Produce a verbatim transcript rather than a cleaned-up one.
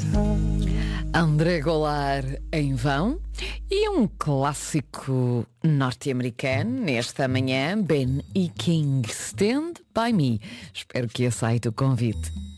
André Goulart em vão e um clássico norte-americano nesta manhã, Ben e King, Stand By Me. Espero que aceite o convite.